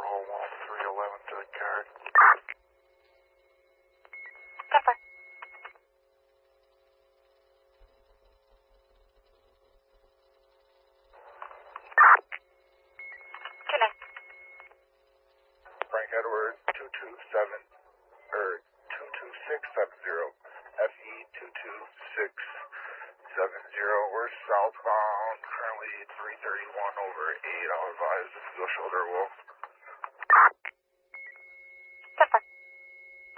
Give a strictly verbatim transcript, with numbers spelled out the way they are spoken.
roll one three eleven to the card. Denver. Connect. Frank Edward two two seven, or two two six seven zero, F E two two six seven zero. We're southbound, currently three thirty-one over eight. I'll advise if you go shoulder wolf.